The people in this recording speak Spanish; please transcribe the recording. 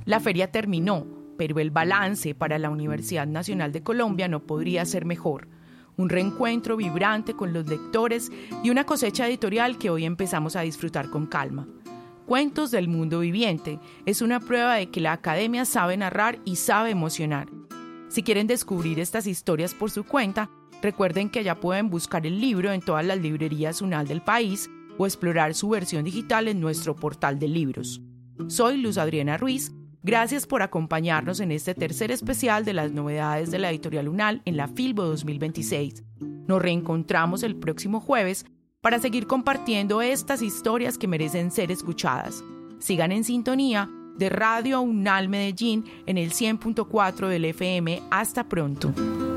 La feria terminó, pero el balance para la Universidad Nacional de Colombia no podría ser mejor. Un reencuentro vibrante con los lectores y una cosecha editorial que hoy empezamos a disfrutar con calma. Cuentos del mundo viviente es una prueba de que la academia sabe narrar y sabe emocionar. Si quieren descubrir estas historias por su cuenta, recuerden que ya pueden buscar el libro en todas las librerías UNAL del país o explorar su versión digital en nuestro portal de libros. Soy Luz Adriana Ruiz. Gracias por acompañarnos en este tercer especial de las novedades de la editorial UNAL en la Filbo 2026. Nos reencontramos el próximo jueves para seguir compartiendo estas historias que merecen ser escuchadas. Sigan en sintonía de Radio UNAL Medellín en el 100.4 del FM. Hasta pronto.